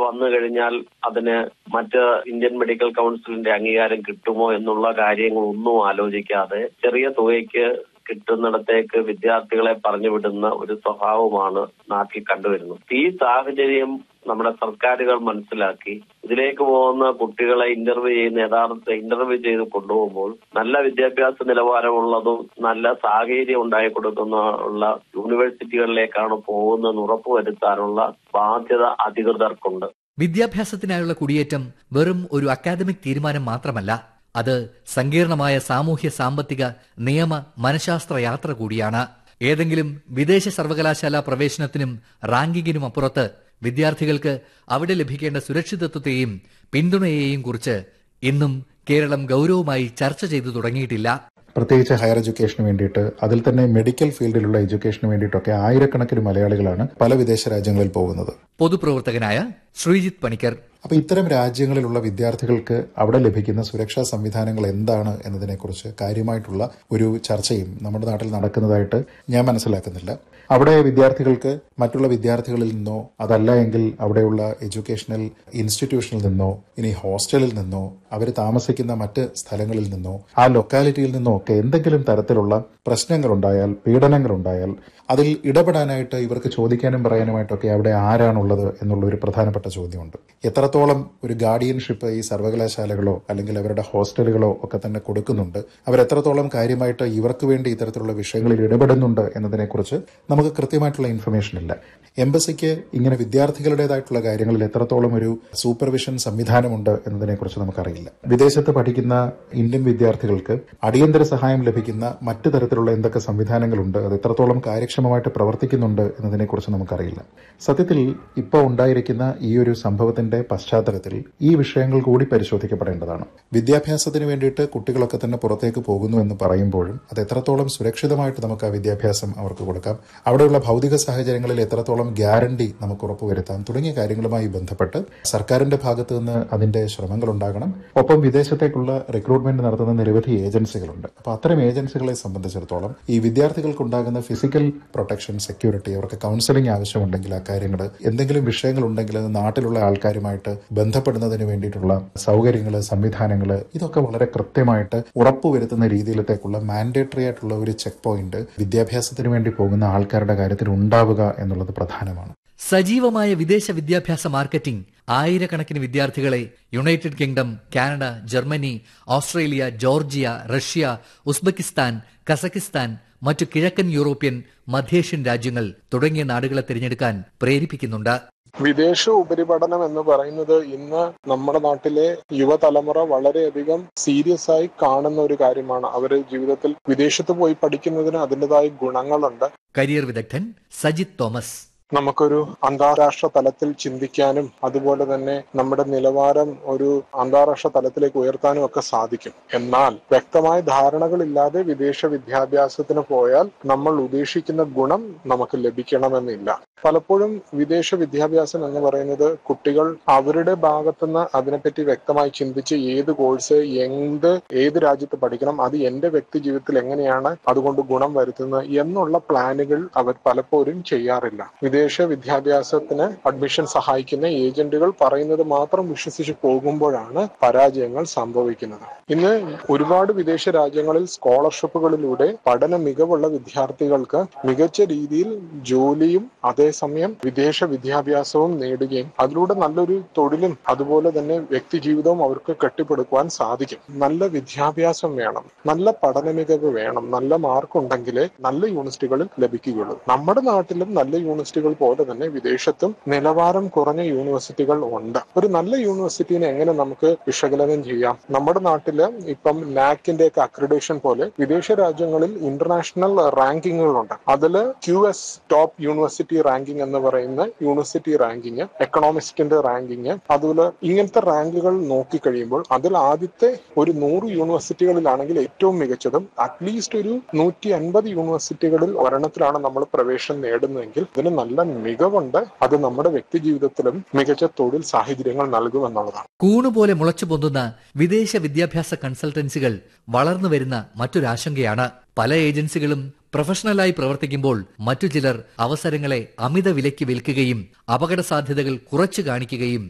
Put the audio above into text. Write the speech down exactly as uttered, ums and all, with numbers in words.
വന്നു കഴിഞ്ഞാൽ അതിന് മറ്റ് ഇന്ത്യൻ മെഡിക്കൽ കൗൺസിലിന്റെ അംഗീകാരം കിട്ടുമോ എന്നുള്ള കാര്യങ്ങളൊന്നും ആലോചിക്കാതെ ചെറിയ തുകയ്ക്ക് കിട്ടുന്നിടത്തേക്ക് വിദ്യാർത്ഥികളെ പറഞ്ഞു വിടുന്ന ഒരു സ്വഭാവമാണ് നാട്ടിൽ കണ്ടുവരുന്നത്. ഈ സാഹചര്യം നമ്മുടെ സർക്കാരുകൾ മനസ്സിലാക്കി ഇതിലേക്ക് പോകുന്ന കുട്ടികളെ ഇന്റർവ്യൂ ചെയ്യുന്ന യഥാർത്ഥ ഇന്റർവ്യൂ ചെയ്ത് കൊണ്ടുപോകുമ്പോൾ നല്ല വിദ്യാഭ്യാസ നിലവാരമുള്ളതും നല്ല സാഹചര്യം ഉണ്ടായി കൊടുക്കുന്ന ഉള്ള യൂണിവേഴ്സിറ്റികളിലേക്കാണ് പോകുന്നതെന്ന് ഉറപ്പുവരുത്താനുള്ള ബാധ്യത അധികൃതർക്കുണ്ട്. വിദ്യാഭ്യാസത്തിനായുള്ള കുടിയേറ്റം വെറും ഒരു അക്കാദമിക് തീരുമാനം മാത്രമല്ല, അത് സങ്കീർണമായ സാമൂഹ്യ സാമ്പത്തിക നിയമ മനഃശാസ്ത്ര യാത്ര കൂടിയാണ്. ഏതെങ്കിലും വിദേശ സർവകലാശാല പ്രവേശനത്തിനും റാങ്കിങ്ങിനും അപ്പുറത്ത് വിദ്യാർത്ഥികൾക്ക് അവിടെ ലഭിക്കേണ്ട സുരക്ഷിതത്വത്തെയും പിന്തുണയെയും കുറിച്ച് ഇന്നും കേരളം ഗൌരവമായി ചർച്ച ചെയ്തു തുടങ്ങിയിട്ടില്ല. പ്രത്യേകിച്ച് ഹയർ എഡ്യൂക്കേഷന് വേണ്ടിയിട്ട്, അതിൽ തന്നെ മെഡിക്കൽ ഫീൽഡിലുള്ള എഡ്യൂക്കേഷന് വേണ്ടിയിട്ടൊക്കെ ആയിരക്കണക്കിന് മലയാളികളാണ് പല വിദേശ രാജ്യങ്ങളിൽ പോകുന്നത്. പൊതുപ്രവർത്തകനായ ശ്രീജിത്ത് പണിക്കർ: അപ്പൊ ഇത്തരം രാജ്യങ്ങളിലുള്ള വിദ്യാർത്ഥികൾക്ക് അവിടെ ലഭിക്കുന്ന സുരക്ഷാ സംവിധാനങ്ങൾ എന്താണ് എന്നതിനെക്കുറിച്ച് കാര്യമായിട്ടുള്ള ഒരു ചർച്ചയും നമ്മുടെ നാട്ടിൽ നടക്കുന്നതായിട്ട് ഞാൻ മനസ്സിലാക്കുന്നില്ല. അവിടെ വിദ്യാർത്ഥികൾക്ക് മറ്റുള്ള വിദ്യാർത്ഥികളിൽ നിന്നോ അതല്ല എങ്കിൽ അവിടെയുള്ള എഡ്യൂക്കേഷണൽ ഇൻസ്റ്റിറ്റ്യൂഷനിൽ നിന്നോ ഇനി ഹോസ്റ്റലിൽ നിന്നോ അവർ താമസിക്കുന്ന മറ്റ് സ്ഥലങ്ങളിൽ നിന്നോ ആ ലൊക്കാലിറ്റിയിൽ നിന്നോ ഒക്കെ എന്തെങ്കിലും തരത്തിലുള്ള പ്രശ്നങ്ങളുണ്ടായാൽ, പീഡനങ്ങളുണ്ടായാൽ അതിൽ ഇടപെടാനായിട്ട് ഇവർക്ക് ചോദിക്കാനും പറയാനുമായിട്ടൊക്കെ അവിടെ ആരാണുള്ളത് എന്നുള്ള ഒരു പ്രധാനപ്പെട്ട ചോദ്യമുണ്ട്. എത്രത്തോളം ഒരു ഗാർഡിയൻഷിപ്പ് ഈ സർവകലാശാലകളോ അല്ലെങ്കിൽ അവരുടെ ഹോസ്റ്റലുകളോ ഒക്കെ തന്നെ കൊടുക്കുന്നുണ്ട്, അവരെത്രത്തോളം കാര്യമായിട്ട് ഇവർക്ക് വേണ്ടി ഇത്തരത്തിലുള്ള വിഷയങ്ങളിൽ ഇടപെടുന്നുണ്ട് എന്നതിനെക്കുറിച്ച് നമുക്ക് കൃത്യമായിട്ടുള്ള ഇൻഫർമേഷൻ ഇല്ല. എംബസിക്ക് ഇങ്ങനെ വിദ്യാർത്ഥികളുടേതായിട്ടുള്ള കാര്യങ്ങളിൽ എത്രത്തോളം ഒരു സൂപ്പർവിഷൻ സംവിധാനമുണ്ട് എന്നതിനെക്കുറിച്ച് നമുക്കറിയില്ല. വിദേശത്ത് പഠിക്കുന്ന ഇന്ത്യൻ വിദ്യാർത്ഥികൾക്ക് അടിയന്തര സഹായം ലഭിക്കുന്ന മറ്റു തരത്തിലുള്ള എന്തൊക്കെ സംവിധാനങ്ങളുണ്ട്, അത് എത്രത്തോളം കാര്യക്ഷമമായിട്ട് പ്രവർത്തിക്കുന്നുണ്ട് എന്നതിനെക്കുറിച്ച് നമുക്കറിയില്ല. സത്യത്തിൽ ഇപ്പോൾ ഉണ്ടായിരിക്കുന്ന ഈ ഒരു സംഭവത്തിന്റെ പശ്ചാത്തലത്തിൽ ഈ വിഷയങ്ങൾ കൂടി പരിശോധിക്കപ്പെടേണ്ടതാണ്. വിദ്യാഭ്യാസത്തിന് വേണ്ടിയിട്ട് കുട്ടികളൊക്കെ തന്നെ പുറത്തേക്ക് പോകുന്നു എന്ന് പറയുമ്പോഴും അത് എത്രത്തോളം സുരക്ഷിതമായിട്ട് നമുക്ക് ആ വിദ്യാഭ്യാസം അവർക്ക് കൊടുക്കാം, അവിടെയുള്ള ഭൗതിക സാഹചര്യങ്ങളിൽ എത്രത്തോളം ഗ്യാരണ്ടി നമുക്ക് ഉറപ്പുവരുത്താം തുടങ്ങിയ കാര്യങ്ങളുമായി ബന്ധപ്പെട്ട് സർക്കാരിന്റെ ഭാഗത്തു നിന്ന് അതിന്റെ ശ്രമങ്ങൾ ഉണ്ടാകണം. ഒപ്പം വിദേശത്തേക്കുള്ള റിക്രൂട്ട്മെന്റ് നടത്തുന്ന നിരവധി ഏജൻസികളുണ്ട്. അപ്പോൾ അത്തരം ഏജൻസികളെ സംബന്ധിച്ചിടത്തോളം ഈ വിദ്യാർത്ഥികൾക്കുണ്ടാകുന്ന ഫിസിക്കൽ പ്രൊട്ടക്ഷൻ, സെക്യൂരിറ്റി, അവർക്ക് കൗൺസിലിംഗ് ആവശ്യമുണ്ടെങ്കിൽ ആ കാര്യങ്ങൾ, എന്തെങ്കിലും വിഷയങ്ങൾ ഉണ്ടെങ്കിൽ അത് നാട്ടിലുള്ള ആൾക്കാരുമായിട്ട് ബന്ധപ്പെടുന്നതിന് വേണ്ടിയിട്ടുള്ള സൗകര്യങ്ങൾ, സംവിധാനങ്ങൾ, ഇതൊക്കെ വളരെ കൃത്യമായിട്ട് ഉറപ്പുവരുത്തുന്ന രീതിയിലത്തേക്കുള്ള മാൻഡേറ്ററി ആയിട്ടുള്ള ഒരു ചെക്ക് പോയിന്റ് വിദ്യാഭ്യാസത്തിന് വേണ്ടി പോകുന്ന ആൾക്കാരുടെ കാര്യത്തിൽ ഉണ്ടാവുക എന്നുള്ളത് പ്രധാനമാണ്. സജീവമായ വിദേശ വിദ്യാഭ്യാസ മാർക്കറ്റിംഗ് ആയിരക്കണക്കിന് വിദ്യാർത്ഥികളെ United kingdom, Canada, Germany, Australia, Georgia, Russia, Uzbekistan, Kazakhstan, മറ്റു കിഴക്കൻ യൂറോപ്യൻ, മധ്യേഷ്യൻ രാജ്യങ്ങൾ തുടങ്ങിയ നാടുകളെ തിരഞ്ഞെടുക്കാൻ പ്രേരിപ്പിക്കുന്നുണ്ട്. വിദേശ ഉപരിപഠനം എന്ന് പറയുന്നത് ഇന്ന് നമ്മുടെ നാട്ടിലെ യുവതലമുറ വളരെയധികം സീരിയസ് ആയി കാണുന്ന ഒരു കാര്യമാണ്. അവര് ജീവിതത്തിൽ വിദേശത്ത് പോയി പഠിക്കുന്നതിന് അതിൻ്റെതായ ഗുണങ്ങളുണ്ട്. കരിയർ വിദഗ്ധൻ സജിത് തോമസ്: നമുക്കൊരു അന്താരാഷ്ട്ര തലത്തിൽ ചിന്തിക്കാനും അതുപോലെ തന്നെ നമ്മുടെ നിലവാരം ഒരു അന്താരാഷ്ട്ര തലത്തിലേക്ക് ഉയർത്താനും ഒക്കെ സാധിക്കും. എന്നാൽ വ്യക്തമായ ധാരണകളില്ലാതെ വിദേശ വിദ്യാഭ്യാസത്തിന് പോയാൽ നമ്മൾ ഉദ്ദേശിക്കുന്ന ഗുണം നമുക്ക് ലഭിക്കണമെന്നില്ല. പലപ്പോഴും വിദേശ വിദ്യാഭ്യാസം എന്ന് പറയുന്നത് കുട്ടികൾ അവരുടെ ഭാഗത്തുനിന്ന് അതിനെപ്പറ്റി വ്യക്തമായി ചിന്തിച്ച് ഏത് കോഴ്സ്, എന്ത് ഏത് രാജ്യത്ത് പഠിക്കണം, അത് എന്റെ വ്യക്തി ജീവിതത്തിൽ എങ്ങനെയാണ് അതുകൊണ്ട് ഗുണം വരുത്തുന്നത് എന്നുള്ള പ്ലാനുകൾ അവർ പലപ്പോഴും ചെയ്യാറില്ല. വിദേശ വിദ്യാഭ്യാസത്തിന് അഡ്മിഷൻ സഹായിക്കുന്ന ഏജന്റുകൾ പറയുന്നത് മാത്രം വിശ്വസിച്ച് പോകുമ്പോഴാണ് പരാജയങ്ങൾ സംഭവിക്കുന്നത്. ഇന്ന് ഒരുപാട് വിദേശ രാജ്യങ്ങളിൽ സ്കോളർഷിപ്പുകളിലൂടെ പഠന മികവുള്ള വിദ്യാർത്ഥികൾക്ക് മികച്ച രീതിയിൽ ജോലിയും അതേസമയം വിദേശ വിദ്യാഭ്യാസവും നേടുകയും അതിലൂടെ നല്ലൊരു തൊഴിലും അതുപോലെ തന്നെ വ്യക്തി ജീവിതവും അവർക്ക് കെട്ടിപ്പടുക്കുവാൻ സാധിക്കും. നല്ല വിദ്യാഭ്യാസം വേണം, നല്ല പഠന മികവ് വേണം, നല്ല മാർക്ക് ഉണ്ടെങ്കിലേ നല്ല യൂണിവേഴ്സിറ്റികളിൽ ലഭിക്കുകയുള്ളൂ. നമ്മുടെ നാട്ടിലും നല്ല യൂണിവേഴ്സിറ്റികൾ പോലെ തന്നെ വിദേശത്തും നിലവാരം കുറഞ്ഞ യൂണിവേഴ്സിറ്റികൾ ഉണ്ട്. ഒരു നല്ല യൂണിവേഴ്സിറ്റിനെ എങ്ങനെ നമുക്ക് വിശകലനം ചെയ്യാം? നമ്മുടെ നാട്ടില് ഇപ്പം നാക്കിന്റെ ഒക്കെ അക്രഡിറ്റേഷൻ പോലെ വിദേശ രാജ്യങ്ങളിൽ ഇന്റർനാഷണൽ റാങ്കിങ്ങുകളുണ്ട്. അതില് Q S top university ranking എന്ന് പറയുന്ന യൂണിവേഴ്സിറ്റി റാങ്കിങ്, എക്കണോമിസ്റ്റിന്റെ റാങ്കിങ്, അതുപോലെ ഇങ്ങനത്തെ റാങ്കുകൾ നോക്കിക്കഴിയുമ്പോൾ അതിൽ ആദ്യത്തെ ഒരു നൂറ് യൂണിവേഴ്സിറ്റികളിലാണെങ്കിൽ ഏറ്റവും മികച്ചതും അറ്റ്ലീസ്റ്റ് ഒരു നൂറ്റി അൻപത് യൂണിവേഴ്സിറ്റികളിൽ ഒരെണ്ണത്തിലാണ് നമ്മൾ പ്രവേശനം നേടുന്നതെങ്കിൽ ഇതിന് നല്ല മികവുണ്ട്. അത് നമ്മുടെ വ്യക്തി ജീവിതത്തിലും മികച്ച തൊഴിൽ സാഹചര്യങ്ങൾ നൽകുമെന്നുള്ളതാണ്. കൂണുപോലെ മുളച്ചു പൊന്തുന്ന വിദേശ വിദ്യാഭ്യാസ കൺസൾട്ടൻസികൾ വളർന്നു വരുന്ന മറ്റൊരാശങ്കയാണ്. പല ഏജൻസികളും പ്രൊഫഷണലായി പ്രവർത്തിക്കുമ്പോൾ മറ്റു ചിലർ അവസരങ്ങളെ അമിത വിലയ്ക്ക് വിൽക്കുകയും അപകട സാധ്യതകൾ കുറച്ചു കാണിക്കുകയും